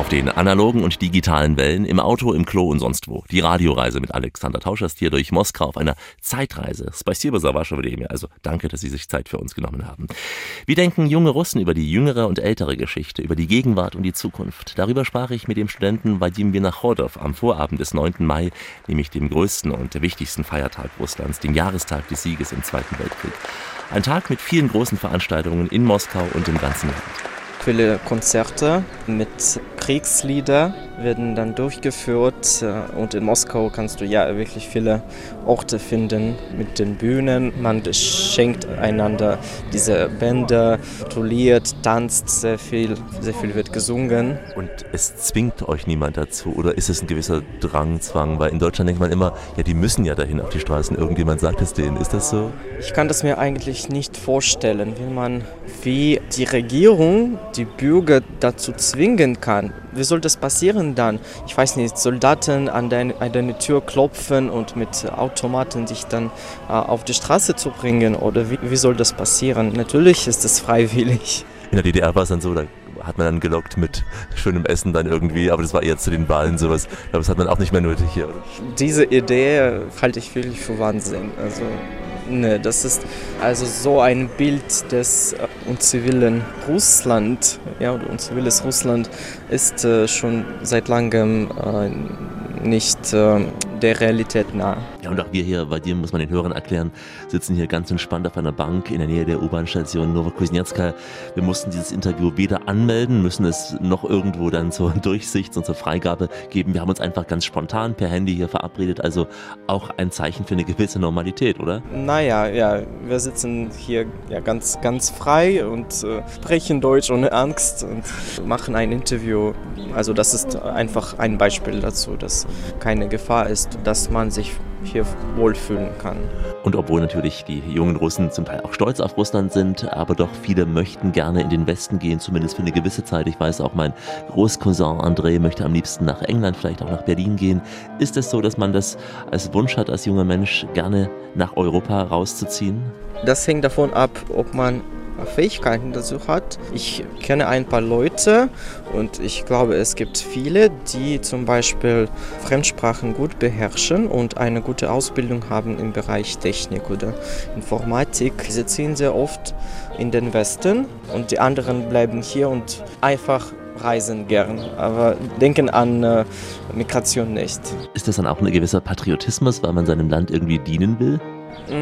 den analogen und digitalen Wellen, im Auto, im Klo und sonst wo. Die Radioreise mit Alexander Tauschast hier durch Moskau auf einer Zeitreise. Spasibo za vaše время. Also danke, dass Sie sich Zeit für uns genommen haben. Wie denken junge Russen über die jüngere und ältere Geschichte, über die Gegenwart und die Zukunft? Darüber sprach ich mit dem Studenten Vadim Vinochodov am Vorabend des 9. Mai, nämlich dem größten und wichtigsten Feiertag Russlands, dem Jahrestag des Sieges im Zweiten Weltkrieg. Ein Tag mit vielen großen Veranstaltungen in Moskau und im ganzen Land. Viele Konzerte mit Kriegslieder werden dann durchgeführt und in Moskau kannst du ja wirklich viele Orte finden mit den Bühnen. Man schenkt einander diese Bänder, gratuliert, tanzt sehr viel wird gesungen. Und es zwingt euch niemand dazu oder ist es ein gewisser Zwang? Weil in Deutschland denkt man immer, ja, die müssen ja dahin auf die Straßen, irgendjemand sagt es denen. Ist das so? Ich kann das mir eigentlich nicht vorstellen, wie die Regierung die Bürger dazu zwingen kann. Wie soll das passieren dann? Ich weiß nicht, Soldaten an deine Tür klopfen und mit Automaten dich dann auf die Straße zu bringen? Oder wie soll das passieren? Natürlich ist es freiwillig. In der DDR war es dann so, da hat man dann gelockt mit schönem Essen dann irgendwie, aber das war eher zu den Wahlen sowas. Ich glaube, das hat man auch nicht mehr nötig hier. Oder? Diese Idee halte ich wirklich für Wahnsinn. Das ist also so ein Bild des unzivilen Russland. Ja, unziviles Russland ist schon seit langem nicht der Realität nah. Ja, und auch wir hier bei dir, muss man den Hörern erklären, sitzen hier ganz entspannt auf einer Bank in der Nähe der U-Bahn-Station Novokuznetska. Wir mussten dieses Interview weder anmelden, müssen es noch irgendwo dann zur Durchsicht und zur Freigabe geben. Wir haben uns einfach ganz spontan per Handy hier verabredet, also auch ein Zeichen für eine gewisse Normalität, oder? Naja, ja, wir sitzen hier ja ganz frei und sprechen Deutsch ohne Angst und machen ein Interview. Also das ist einfach ein Beispiel dazu, dass keine Gefahr ist, dass man sich hier wohlfühlen kann. Und obwohl natürlich die jungen Russen zum Teil auch stolz auf Russland sind, aber doch viele möchten gerne in den Westen gehen, zumindest für eine gewisse Zeit. Ich weiß auch, mein Großcousin André möchte am liebsten nach England, vielleicht auch nach Berlin gehen. Ist es so, dass man das als Wunsch hat, als junger Mensch gerne nach Europa rauszuziehen? Das hängt davon ab, ob man Fähigkeiten dazu hat. Ich kenne ein paar Leute und ich glaube, es gibt viele, die zum Beispiel Fremdsprachen gut beherrschen und eine gute Ausbildung haben im Bereich Technik oder Informatik. Sie ziehen sehr oft in den Westen und die anderen bleiben hier und einfach reisen gern, aber denken an Migration nicht. Ist das dann auch ein gewisser Patriotismus, weil man seinem Land irgendwie dienen will?